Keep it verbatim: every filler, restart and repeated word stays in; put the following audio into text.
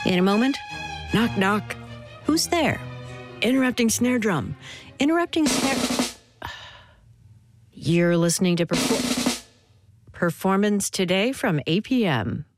In a moment, Knock, knock. who's there? Interrupting snare drum. Interrupting snare. You're listening to Perfor- Performance Today from A P M.